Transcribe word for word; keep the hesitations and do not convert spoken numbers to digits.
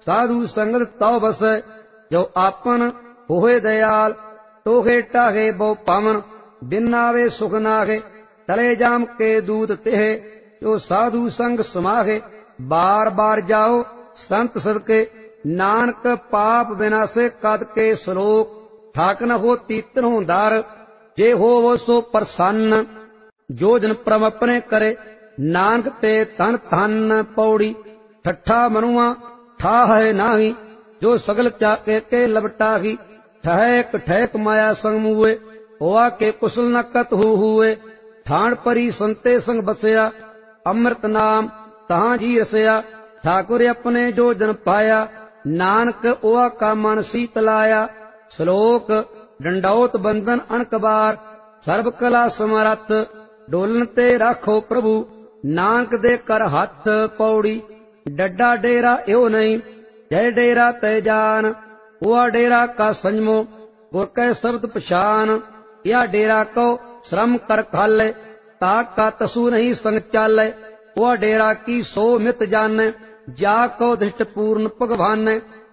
साधु संगत तौ बसै, जो आपन होए दयाल। टोहे टाहे बहु पावन, बिन नावे सुख नागे। तले जाम के दूत तेहे, जो साधु संग समागे। बार बार जाओ संत सदके, नानक पाप विनाशे कद के श्लोक। ठाकन हो तीतनों दार, जे हो वो सो प्रसन्न। जो जन प्रभ अपने करे, नानक ते तन धन। पौड़ी ठट्ठा मनुआ ठा है नाही, जो सगल चाके के लपटाही। ठहक ठहक माया संग मुए, होआ के कुशल न कत हो हुए। ठाण परी संते संग बसया, अमृत नाम तहां जी रसया। ठाकुर अपने जो जन पाया, नानक ओआ का मन शीतलाया। श्लोक डंडौत बंदन अनकबार, सर्व कला समरथ। डोलन ते राखो प्रभु, नानक दे कर हथ। पौड़ी डड्डा डेरा एओ नहीं, जय डेरा तय जान। ओआ डेरा का संजमो, गुर कै शब्द पछान। या डेरा को श्रम कर खाले, ताक का तसु नहीं संग चाले। ओआ डेरा की सो मित जाने, जा को दृष्ट पूर्ण भगवान।